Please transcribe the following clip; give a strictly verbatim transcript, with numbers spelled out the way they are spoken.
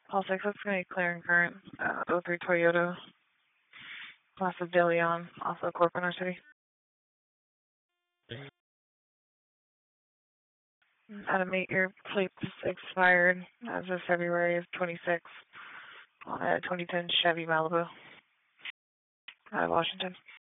Paul six, that's going to be clear and current. Uh, oh three Toyota. Class of De Leon, also Corp in our city. Adam eight, your plate's expired as of February of twenty-six on a twenty ten Chevy Malibu out of Washington.